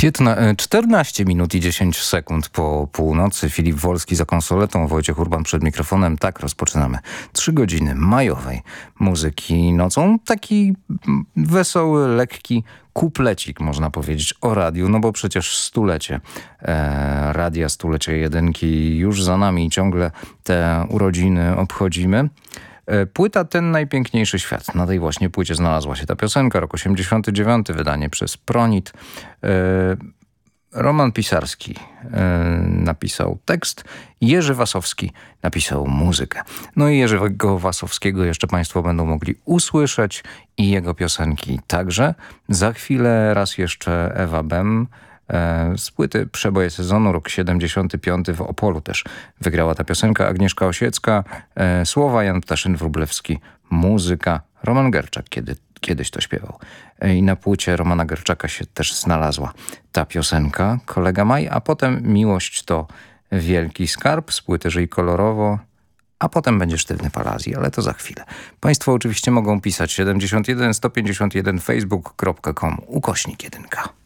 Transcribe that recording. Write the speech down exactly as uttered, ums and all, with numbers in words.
piętnaście, czternaście minut i dziesięć sekund po północy. Filip Wolski za konsoletą, Wojciech Urban przed mikrofonem. Tak rozpoczynamy trzy godziny majowej muzyki nocą. Taki wesoły, lekki kuplecik, można powiedzieć, o radiu, no bo przecież stulecie e, radia, stulecie jedynki już za nami i ciągle te urodziny obchodzimy. Płyta Ten najpiękniejszy świat. Na tej właśnie płycie znalazła się ta piosenka. Rok osiemdziesiąty dziewiąty, wydanie przez Pronit. Roman Pisarski napisał tekst, Jerzy Wasowski napisał muzykę. No i Jerzego Wasowskiego jeszcze Państwo będą mogli usłyszeć i jego piosenki także. Za chwilę raz jeszcze Ewa Bem z płyty Przeboje sezonu, rok siedemdziesiąty piąty, w Opolu też wygrała ta piosenka. Agnieszka Osiecka, słowa Jan Ptaszyn-Wróblewski, muzyka Roman Gerczak, kiedy, kiedyś to śpiewał. I na płycie Romana Gerczaka się też znalazła ta piosenka, Kolega Maj, a potem Miłość to wielki skarb z płyty Żyj kolorowo, a potem będzie Sztywny Palazji, ale to za chwilę. Państwo oczywiście mogą pisać siedemdziesiąt jeden sto pięćdziesiąt jeden facebook kropka com ukośnik jedynka.